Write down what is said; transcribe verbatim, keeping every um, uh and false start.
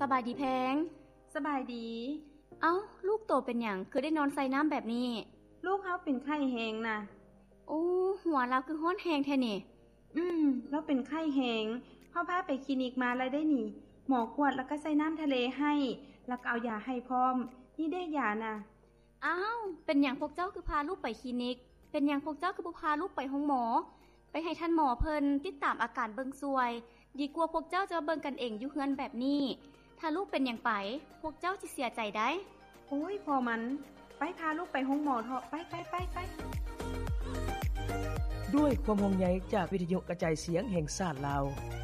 สบายดีแพงสบายดีเอ้าลูกโตเป็นหยังคือได้นอนใส่น้ำแบบนี้ลูกเฮาเป็นไข้แฮงน่ะโอ้หัวเราคือร้อนแฮงแท้นี่อืมแล้วเป็นไข้แฮงเฮาพาไปคลินิกมาแล้วได้นี่หมอกวดแล้วก็ใส่น้ำทะเลให้แล้วก็เอายาให้พร้อมนี่ได้ยาน่ะอ้าวเป็นหยังพวกเจ้าคือพาลูกไปคลินิกเป็นหยังพวกเจ้าคือบ่พาลูกไปห้องหมอไปให้ท่านหมอเพิ่นติดตามอาการเบิ่งซวยดีกว่าพวกเจ้าจะเบิ่งกันเองอยู่เฮือนแบบนี้ถ้าลูกเป็นหยังไปพวกเจ้าสิเสียใจได้โอ้ยพอมันไปพาลูกไปห้องหมอเถอะไปไปไปไปด้วยความห่วงใยจากวิทยุกระจายเสียงแห่งชาติลาว